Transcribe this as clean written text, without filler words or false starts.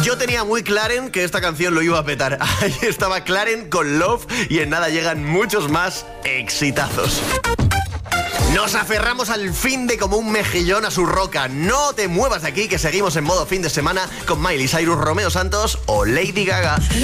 Yo tenía muy claro que esta canción lo iba a petar. Ahí estaba Claren con Love y en nada llegan muchos más exitazos. Nos aferramos al fin de como un mejillón a su roca. No te muevas de aquí, que seguimos en modo fin de semana con Miley Cyrus, Romeo Santos o Lady Gaga.